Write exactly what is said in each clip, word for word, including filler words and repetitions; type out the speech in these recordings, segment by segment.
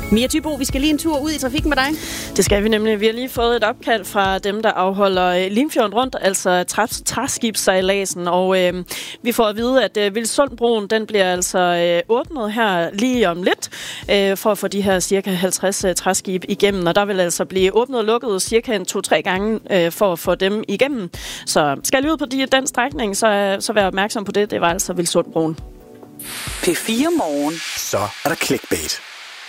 Mia Thybo, vi skal lige en tur ud i trafikken med dig. Det skal vi nemlig. Vi har lige fået et opkald fra dem, der afholder Limfjorden rundt, altså træskibssejladsen, og øh, vi får at vide, at øh, Vilsundbroen, den bliver altså øh, åbnet her lige om lidt, øh, for at få de her cirka halvtreds øh, træskib igennem, og der vil altså blive åbnet og lukket cirka en to-tre gange øh, for at få dem igennem. Så skal lige ud på de, den strækning, så, så vær opmærksom på det. Det var altså Vilsundbroen. P fire Morgen. Så er der clickbait.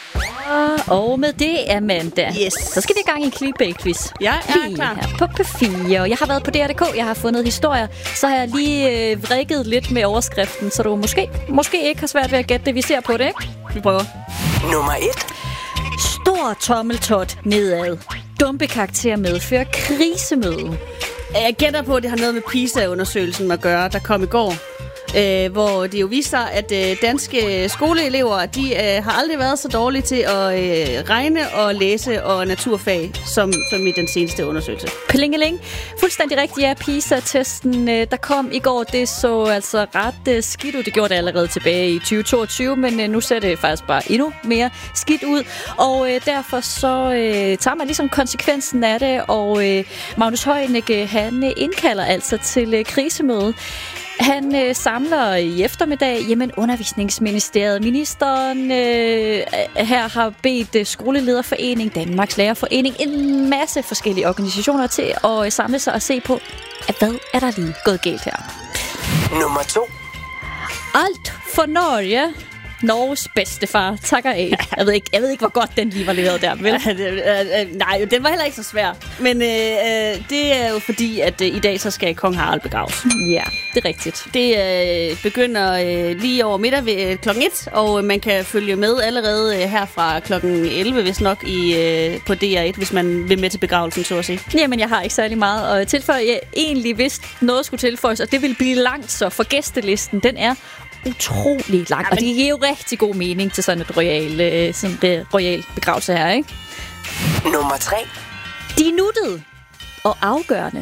Og med det, Amanda, yes. så skal vi i gang i clickbait-quiz. Jeg er lige klar. Her på P fire. Jeg har været på D R punktum d k, jeg har fundet historier, så har jeg lige øh, vrikket lidt med overskriften, så du måske, måske ikke har svært ved at gætte det. Vi ser på det, ikke? Vi prøver. Nummer et. Stor tommeltot nedad. Dumpekarakter medfører krisemøde. Jeg gætter på, at det har noget med PISA-undersøgelsen at gøre, der kom i går. Øh, hvor det jo viser sig, at øh, danske skoleelever, de øh, har aldrig været så dårlige til at øh, regne og læse og naturfag, som, som i den seneste undersøgelse. Plingeling. Fuldstændig rigtigt, ja. PISA-testen, øh, der kom i går, det så altså ret øh, skidt ud. Det gjorde det allerede tilbage i tyve toogtyve, men øh, nu ser det faktisk bare endnu mere skidt ud. Og øh, derfor så øh, tager man ligesom konsekvensen af det, og øh, Magnus Heunicke, han øh, indkalder altså til øh, krisemøde. Han øh, samler i eftermiddag, jamen undervisningsministeriet. Ministeren øh, her har bedt øh, Skolelederforening, Danmarks Lærerforening, en masse forskellige organisationer til at øh, samle sig og se på, at hvad er der lige gået galt her. Nummer to. Alt for Norge. Norges bedstefar takker af. Jeg ved ikke, jeg ved ikke hvor godt den lige var leveret der, vel? Nej, den var heller ikke så svær. Men øh, det er jo fordi, at øh, i dag så skal kong Harald begraves. Ja, det er rigtigt. Det øh, begynder øh, lige over middag ved øh, klokken et, og man kan følge med allerede øh, her fra klokken elleve, hvis nok, i, øh, på D R et, hvis man vil med til begravelsen, så at sige. Jamen, jeg har ikke særlig meget at tilføje. Jeg egentlig vidste noget skulle tilføjes, og det vil blive langt så, for gæstelisten, den er utrolig lang, ja, og det giver jo rigtig god mening til sådan et royal, øh, sådan et royal begravelse her, ikke? Nummer tre. De nuttede og afgørende.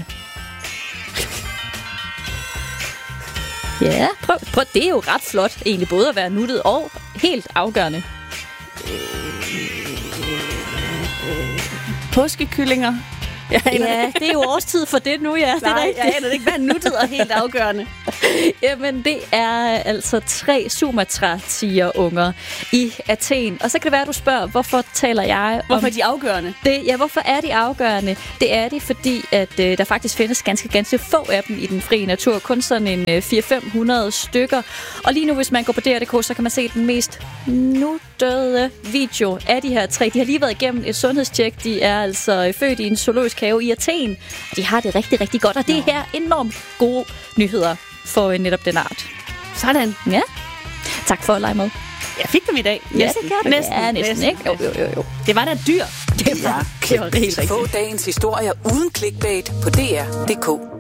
Ja, prøv, prøv. Det er jo ret flot, egentlig, både at være nuttet og helt afgørende. Påskekyllinger. Ja, det er jo årstid for det nu, ja. Nej, det er rigtigt. jeg aner ikke, hvad nuttet er helt afgørende. Jamen, det er altså tre Sumatra-tigerunger i Athen. Og så kan det være, at du spørger, hvorfor taler jeg Hvorfor om er de afgørende? det? Ja, hvorfor er de afgørende? Det er de, fordi at øh, der faktisk findes ganske, ganske få af dem i den frie natur. Kun sådan en øh, fire til fem hundrede stykker. Og lige nu, hvis man går på D R punktum d k, så kan man se den mest nuttede video af de her tre. De har lige været igennem et sundhedstjek. De er altså født i en zoologisk have i Athen. Og de har det rigtig, rigtig godt. Og det er her enormt gode nyheder for netop den art. Sådan. Ja. Tak for at lege med. Jeg fik dem i dag. Ja, det kan du. Næsten. Ja, næsten, næsten, ikke? Jo, jo, jo, jo. Det var da dyr. Det var, det var helt rigtigt. Få dagens historier uden clickbait på D R punktum d k.